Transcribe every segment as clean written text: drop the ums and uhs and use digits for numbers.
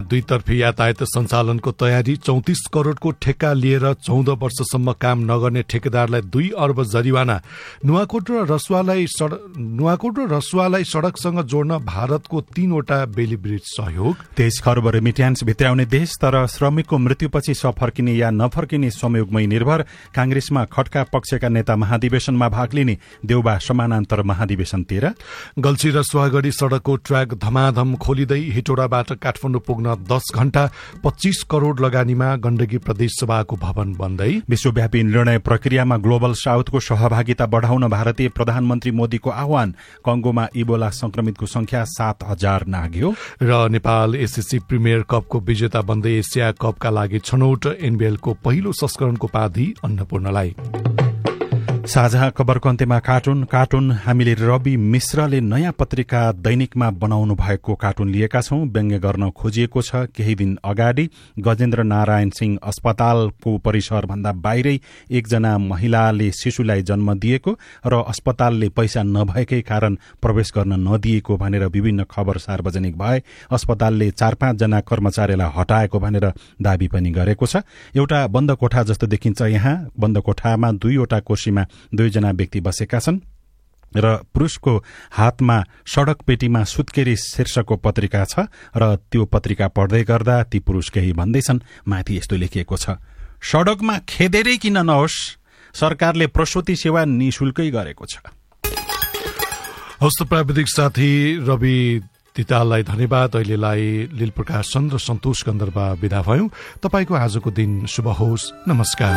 दुईतर्फी यातायात सञ्चालनको तयारी 34 करोड़को ठेक्का लिएर 14 वर्षसम्म काम नगर्ने ठेकेदारलाई 2 अर्ब जरिवाना नुवाकोट र रसुवालाई सड़कसँग जोड्न भारतको 3वटा बेली ब्रिज सहयोग 23 खर्ब रेमिट्यान्स भित्राउने देश तर श्रमिकको मृत्युपछि सफर्किने या नफर्किने संयोगमै निर्भर कांग्रेसमा खड्का पक्षका नेता महाधिवेशनमा भाग लिने देउबा समानान्तर महाधिवेशन 13 गल्छी र सुवागढी सड़कको ट्र्याक धमाधम खोलिँदै हिटोडाबाट काठमाडौँ पुग्न 10 घण्टा 25 करोड़ लगानीमा गण्डकी प्रदेश सभाको भवन बन्दै विश्वव्यापी निर्णय प्रक्रियामा ग्लोबल साउथको सहभागिता बढ़ाउन भारतीय प्रधानमन्त्री मोदीको आह्वान कंगोमा इबोला संक्रमितको संख्या 7,000 नाग्यो र नेपाल एसएससी प्रिमियर कपको विजेता बन्दै एसिया कपका लागि छनौट एनबीएलको पहिलो संस्करणको उपाधि अन्नपूर्णलाई। साझा खबरको अन्त्यमा कार्टुन हामीले रवि मिश्रले नयाँ पत्रिका दैनिकमा बनाउनु भएको कार्टुन लिएका छौं। व्यङ्ग्य गर्न खोजिएको छ। केही दिन अगाडि गजेन्द्र नारायण सिंह अस्पतालको परिसर भन्दा बाहिरै एकजना महिलाले शिशुलाई जन्म दिएको र अस्पतालले पैसा नभएकै कारण प्रवेश गर्न नदिएको भनेर विभिन्न खबर सार्वजनिक भए। अस्पतालले 4-5 जना कर्मचारीलाई हटाएको भनेर दावी पनि गरेको छ। एउटा बन्द कोठा जस्तो देखिन्छ। यहाँ बन्द कोठामा 2वटा कुर्सीमा 2 जना व्यक्ति बसेका छन् र पुरुषको हातमा सड़क पेटीमा सुत्केरी शीर्षकको पत्रिका छ र त्यो पत्रिका पढ्दै गर्दा ती पुरुष केही भन्दैछन्। माथि यस्तो लेखिएको छ, सड़कमा खेदेरै किन नहोस्, सरकारले प्रसुति सेवा निशुल्कै गरेको छ। हस्त प्राविधिक साथी रवि तिताललाई धन्यवाद। अहिलेलाई लील प्रकाश चन्द्र सन्तोष गन्धर्व विदा भयौं। तपाईको आजको दिन शुभ होस्। नमस्कार।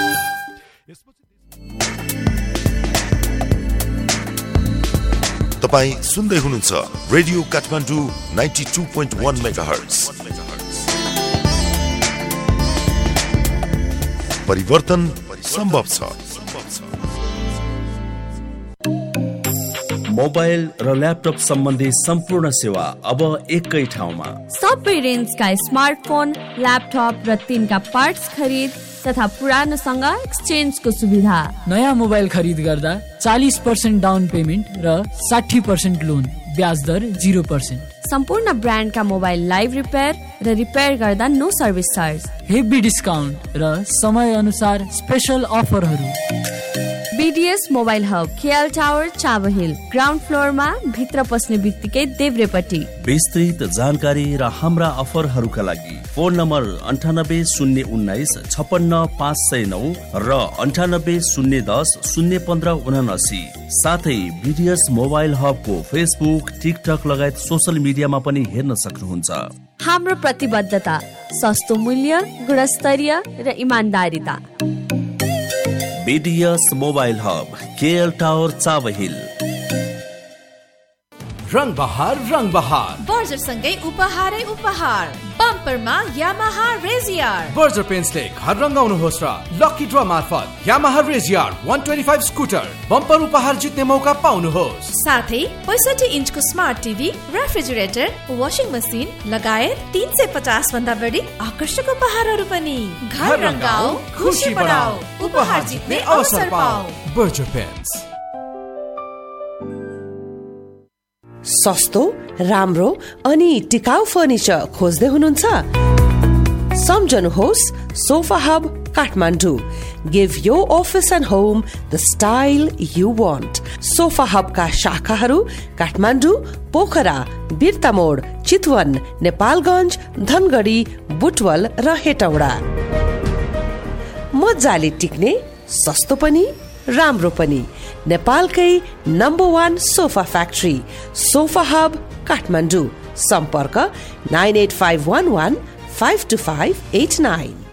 तपाई सुन्दै हुनुहुन्छ रेडियो काठमाडौँ 92.1 मेगाहर्ट्ज। परिवर्तन सम्भव छ। मोबाइल र ल्यापटप सम्बन्धी सम्पूर्ण सेवा अब एकै ठाउँमा। सबै रेन्जका स्मार्टफोन, ल्यापटप र तिनका पार्ट्स खरिद तथा पुरानोसँग एक्सचेन्जको सुविधा। नयाँ मोबाइल खरिद गर्दा 40% डाउन पेमेन्ट र 60% लोन, ब्याज दर 0%। सम्पूर्ण ब्रान्डका मोबाइल लाइभ रिपेयर र रिपेयर गर्दा no service charge. Heavy discount र समय अनुसार स्पेशल अफरहरू। BDS mobile hub, KL tower, Chabahil, ground फ्लोरमा भित्र पस्ने बित्तिकै देब्रेपट्टि। विस्तृत जानकारी र हाम्रा अफरहरूका लागि फोन नम्बर 9801956509 र 9801001579। साथै बीडीएस मोबाइल हबको फेसबुक, टिकटक लगायत सोशल मिडियामा पनि हेर्न सक्नुहुन्छ। हाम्रो प्रतिबद्धता सस्तो मूल्य, गुणस्तरीय र इमान्दारिता। BDS mobile hub, KL tower, Chabahil. रंग बहार बर्जर सँगै उपहारै उपहार। बम्परमा यामाहा रेजियर। बर्जर पेन्ट्सले घर रंगाउनुहोस् र लकी ड्र मार्फत यामाहा रेजियर 125 स्कुटर बम्पर उपहार जित्ने मौका पाउनुहोस्। साथै 65 इन्चको smart TV, refrigerator, washing machine लगायत 350 भन्दा बढी आकर्षक उपहारहरू पनि। घर रंगाऊ, खुशी बढाऊ, उपहार जित्ने अवसर पाऊ। Berger paints. सस्तो, राम्रो अनि टिकाउ फर्निचर खोज्दै हुनुहुन्छ? सम्झनुहोस् sofa hub Kathmandu. Give your office and home the style you want. Sofa hub का शाखाहरू काठमाडौँ, पोखरा, बिर्तामोड, चितवन, नेपालगञ्ज, धनगढी, बुटवल र हेटौडा। मजाले टिक्ने, सस्तो पनि राम्रो पनि, नेपालकै number 1 sofa factory sofa hub Kathmandu. सम्पर्क 98511 52589।